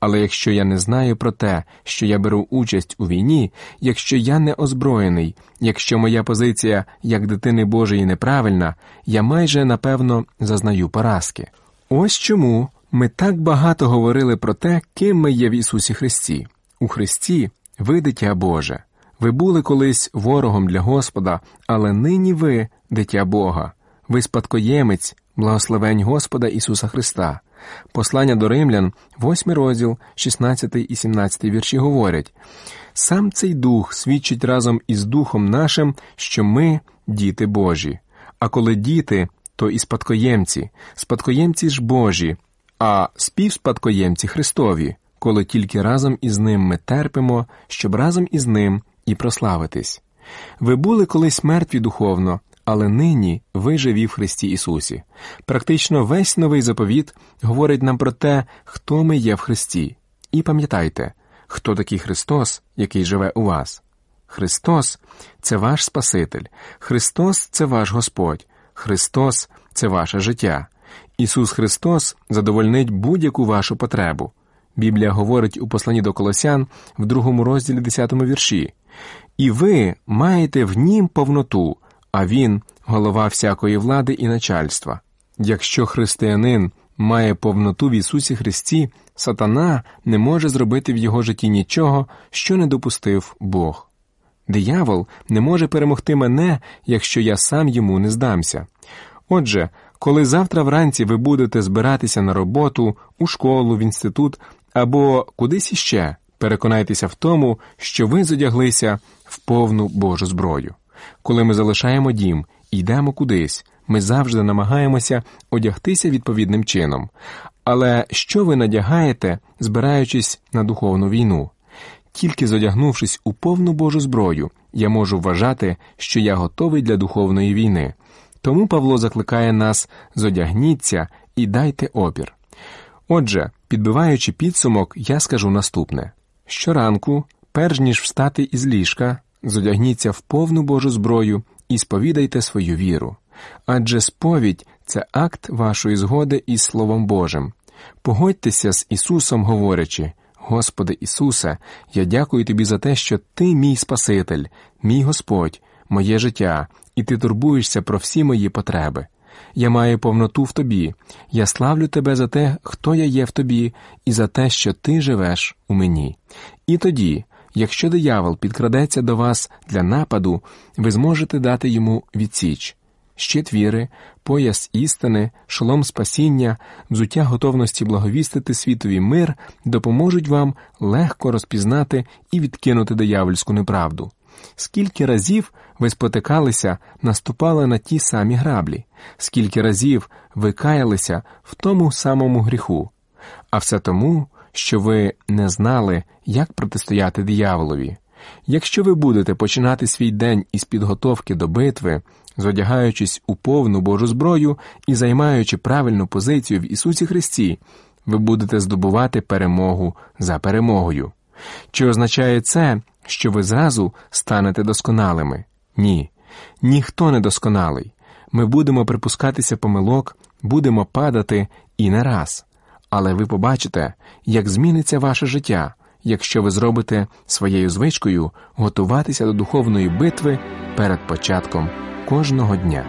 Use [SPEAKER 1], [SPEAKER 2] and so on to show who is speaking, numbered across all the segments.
[SPEAKER 1] Але якщо я не знаю про те, що я беру участь у війні, якщо я не озброєний, якщо моя позиція як дитини Божої неправильна, я майже, напевно, зазнаю поразки. Ось чому ми так багато говорили про те, ким ми є в Ісусі Христі. У Христі ви дитя Боже. Ви були колись ворогом для Господа, але нині ви дитя Бога. Ви спадкоємець благословень Господа Ісуса Христа. Послання до Римлян, 8 розділ, 16 і 17 вірші говорять: «Сам цей Дух свідчить разом із Духом нашим, що ми – діти Божі. А коли діти, то і спадкоємці, спадкоємці ж Божі, а співспадкоємці Христові, коли тільки разом із Ним ми терпимо, щоб разом із Ним і прославитись. Ви були колись мертві духовно, але нині ви живі в Христі Ісусі». Практично весь новий заповіт говорить нам про те, хто ми є в Христі. І пам'ятайте, хто такий Христос, який живе у вас. Христос – це ваш Спаситель. Христос – це ваш Господь. Христос – це ваше життя. Ісус Христос задовольнить будь-яку вашу потребу. Біблія говорить у посланні до Колосян в 2 розділі 10 вірші: «І ви маєте в Нім повноту, а Він – голова всякої влади і начальства». Якщо християнин має повноту в Ісусі Христі, сатана не може зробити в його житті нічого, що не допустив Бог. Диявол не може перемогти мене, якщо я сам йому не здамся. Отже, коли завтра вранці ви будете збиратися на роботу, у школу, в інститут або кудись іще, переконайтеся в тому, що ви зодяглися в повну Божу зброю. Коли ми залишаємо дім і йдемо кудись, ми завжди намагаємося одягтися відповідним чином. Але що ви надягаєте, збираючись на духовну війну? Тільки зодягнувшись у повну Божу зброю, я можу вважати, що я готовий для духовної війни. Тому Павло закликає нас: зодягніться і дайте опір. Отже, підбиваючи підсумок, я скажу наступне. Щоранку, перш ніж встати із ліжка, зодягніться в повну Божу зброю і сповідайте свою віру. Адже сповідь – це акт вашої згоди із Словом Божим. Погодьтеся з Ісусом, говорячи: «Господи Ісусе, я дякую Тобі за те, що Ти мій Спаситель, мій Господь, моє життя, і Ти турбуєшся про всі мої потреби. Я маю повноту в Тобі. Я славлю Тебе за те, хто я є в Тобі, і за те, що Ти живеш у мені». І тоді, якщо диявол підкрадеться до вас для нападу, ви зможете дати йому відсіч. Щит віри, пояс істини, шолом спасіння, взуття готовності благовістити світові мир допоможуть вам легко розпізнати і відкинути диявольську неправду. Скільки разів ви спотикалися, наступали на ті самі граблі? Скільки разів ви каялися в тому самому гріху? А все тому, що ви не знали, як протистояти дияволові. Якщо ви будете починати свій день із підготовки до битви, зодягаючись у повну Божу зброю і займаючи правильну позицію в Ісусі Христі, ви будете здобувати перемогу за перемогою. Чи означає це, що ви зразу станете досконалими? Ні. Ніхто не досконалий. Ми будемо припускатися помилок, будемо падати і не раз. Але ви побачите, як зміниться ваше життя, якщо ви зробите своєю звичкою готуватися до духовної битви перед початком кожного дня.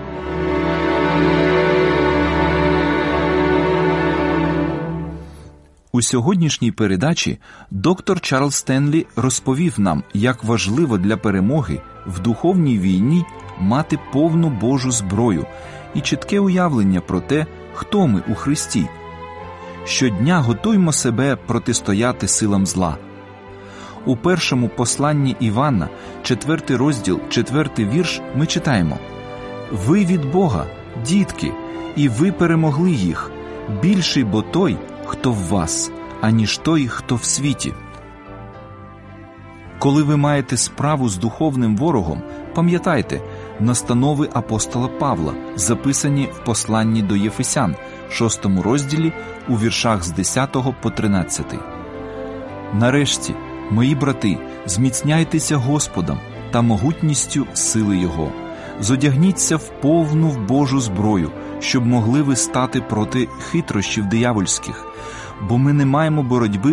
[SPEAKER 2] У сьогоднішній передачі доктор Чарльз Стенлі розповів нам, як важливо для перемоги в духовній війні мати повну Божу зброю і чітке уявлення про те, хто ми у Христі. Щодня готуймо себе протистояти силам зла. У першому посланні Івана, 4 розділ, 4 вірш, ми читаємо: «Ви від Бога, дітки, і ви перемогли їх. Більший бо той, хто в вас, аніж той, хто в світі». Коли ви маєте справу з духовним ворогом, пам'ятайте настанови апостола Павла, записані в посланні до Єфесян, 6 розділі, у віршах з 10 по 13. «Нарешті, мої брати, зміцняйтеся Господом та могутністю сили Його. Зодягніться в повну Божу зброю, щоб могли ви стати проти хитрощів диявольських, бо ми не маємо боротьби